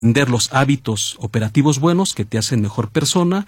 los hábitos operativos buenos que te hacen mejor persona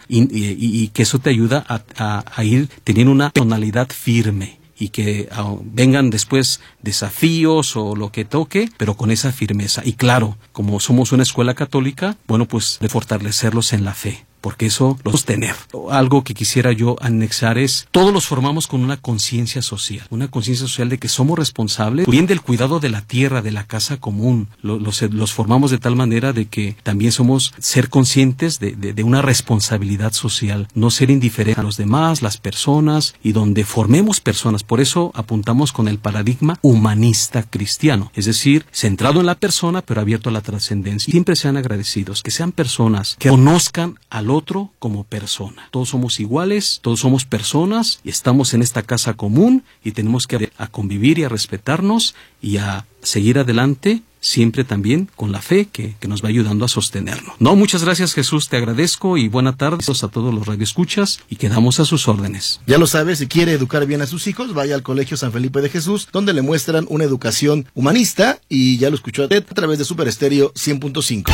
y que eso te ayuda a ir teniendo una personalidad firme. Y que vengan después desafíos o lo que toque, pero con esa firmeza. Y claro, como somos una escuela católica, bueno, pues de fortalecerlos en la fe, porque eso lo sostener. Algo que quisiera yo anexar es, todos los formamos con una conciencia social de que somos responsables, bien del cuidado de la tierra, de la casa común. Los formamos de tal manera de que también somos ser conscientes de una responsabilidad social, no ser indiferentes a los demás, las personas, y donde formemos personas. Por eso apuntamos con el paradigma humanista cristiano, es decir, centrado en la persona, pero abierto a la trascendencia. Siempre sean agradecidos, que sean personas que conozcan al otro como persona. Todos somos iguales, todos somos personas y estamos en esta casa común y tenemos que a convivir y a respetarnos y a seguir adelante, siempre también con la fe que nos va ayudando a sostenernos. Muchas gracias, Jesús, te agradezco y buenas tardes a todos los radioescuchas y quedamos a sus órdenes. Ya lo sabe, si quiere educar bien a sus hijos, vaya al Colegio San Felipe de Jesús, donde le muestran una educación humanista, y ya lo escuchó a través de Super Estéreo 100.5.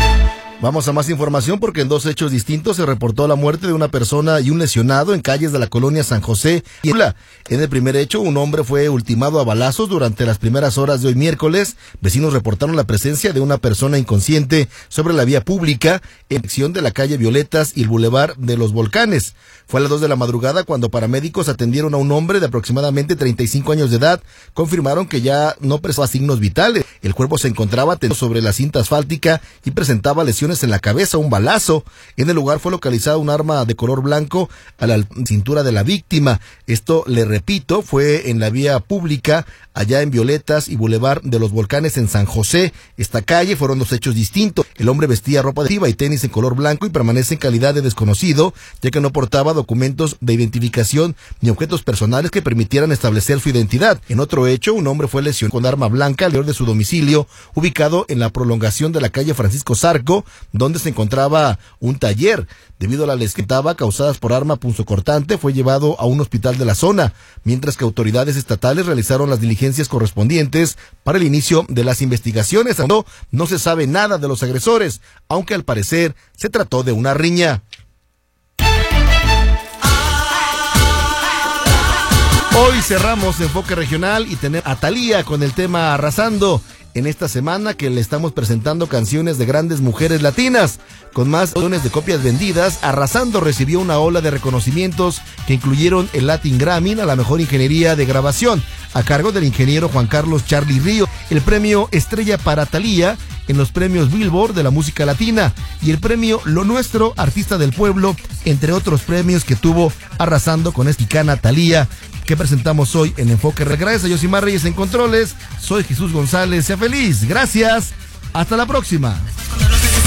Vamos a más información porque en 2 hechos distintos se reportó la muerte de una persona y un lesionado en calles de la colonia San José y Tula. En el primer hecho, un hombre fue ultimado a balazos durante las primeras horas de hoy miércoles. Vecinos reportaron la presencia de una persona inconsciente sobre la vía pública en dirección de la calle Violetas y el Boulevard de los Volcanes. Fue a las 2 de la madrugada cuando paramédicos atendieron a un hombre de aproximadamente 35 años de edad. Confirmaron que ya no presentaba signos vitales. El cuerpo se encontraba tendido sobre la cinta asfáltica y presentaba lesiones en la cabeza, un balazo. En el lugar fue localizada un arma de color blanco a la cintura de la víctima. Esto, le repito, fue en la vía pública, allá en Violetas y Boulevard de los Volcanes en San José. Esta calle fueron 2 hechos distintos. El hombre vestía ropa deportiva y tenis en color blanco y permanece en calidad de desconocido, ya que no portaba documentos de identificación ni objetos personales que permitieran establecer su identidad. En otro hecho, un hombre fue lesionado con arma blanca alrededor de su domicilio, ubicado en la prolongación de la calle Francisco Zarco, donde se encontraba un taller. Debido a las lesiones causadas por arma punzocortante, fue llevado a un hospital de la zona, mientras que autoridades estatales realizaron las diligencias correspondientes para el inicio de las investigaciones. No se sabe nada de los agresores, aunque al parecer se trató de una riña. Hoy cerramos Enfoque Regional y tenemos a Thalía con el tema Arrasando. En esta semana que le estamos presentando canciones de grandes mujeres latinas. Con más millones de copias vendidas, Arrasando recibió una ola de reconocimientos que incluyeron el Latin Grammy a la mejor ingeniería de grabación, a cargo del ingeniero Juan Carlos Charly Río, el premio Estrella para Thalía en los premios Billboard de la música latina y el premio Lo Nuestro, Artista del Pueblo, entre otros premios que tuvo Arrasando con esta mexicana Thalía, que presentamos hoy en Enfoque. Gracias a Yosimar Reyes en controles, soy Jesús González, sea feliz, gracias, hasta la próxima.